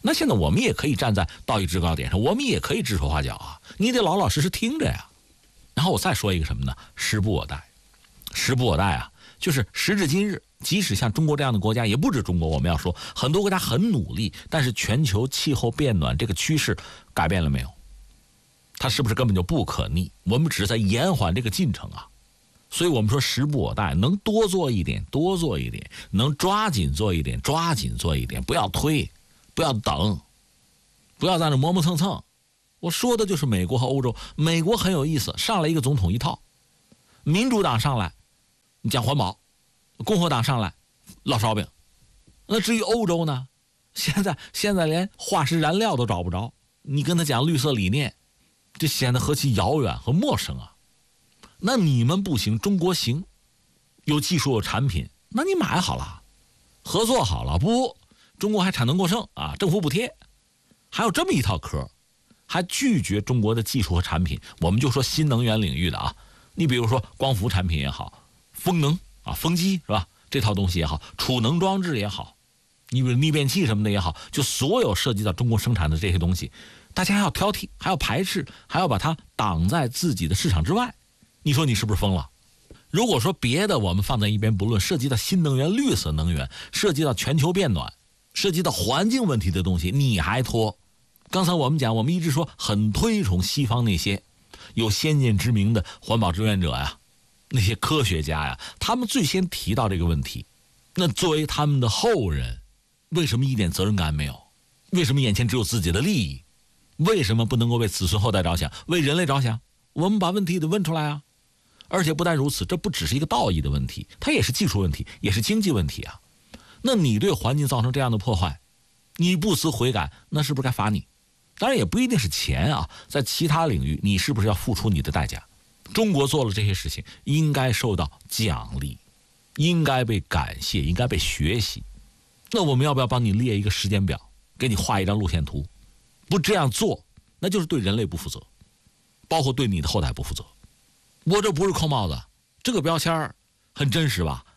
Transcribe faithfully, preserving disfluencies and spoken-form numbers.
那现在我们也可以站在道义制高点上，我们也可以指手画脚啊，你得老老实实听着呀。然后我再说一个什么呢？时不我待。时不我待啊，就是时至今日，即使像中国这样的国家，也不止中国，我们要说很多国家很努力，但是全球气候变暖这个趋势改变了没有？它是不是根本就不可逆？我们只是在延缓这个进程啊。所以我们说时不我待，能多做一点多做一点，能抓紧做一点抓紧做一点，不要推，不要等，不要在那磨磨蹭蹭。我说的就是美国和欧洲。美国很有意思，上来一个总统一套，民主党上来你讲环保，共和党上来烙烧饼。那至于欧洲呢，现在现在连化石燃料都找不着，你跟他讲绿色理念，这显得何其遥远和陌生啊。那你们不行，中国行，有技术有产品，那你买好了，合作好了，不，中国还产能过剩啊，政府补贴，还有这么一套壳，还拒绝中国的技术和产品。我们就说新能源领域的啊，你比如说光伏产品也好，风能啊，风机是吧？这套东西也好，储能装置也好，你比如逆变器什么的也好，就所有涉及到中国生产的这些东西，大家还要挑剔，还要排斥，还要把它挡在自己的市场之外。你说你是不是疯了？如果说别的我们放在一边不论，涉及到新能源、绿色能源，涉及到全球变暖，涉及到环境问题的东西，你还拖？刚才我们讲，我们一直说很推崇西方那些有先见之明的环保志愿者呀，那些科学家呀，他们最先提到这个问题。那作为他们的后人，为什么一点责任感没有？为什么眼前只有自己的利益？为什么不能够为子孙后代着想，为人类着想？我们把问题得问出来啊！而且不但如此，这不只是一个道义的问题，它也是技术问题，也是经济问题啊。那你对环境造成这样的破坏，你不思悔改，那是不是该罚你？当然也不一定是钱啊，在其他领域你是不是要付出你的代价？中国做了这些事情，应该受到奖励，应该被感谢，应该被学习。那我们要不要帮你列一个时间表，给你画一张路线图？不这样做，那就是对人类不负责，包括对你的后代不负责。我这不是扣帽子，这个标签很真实吧？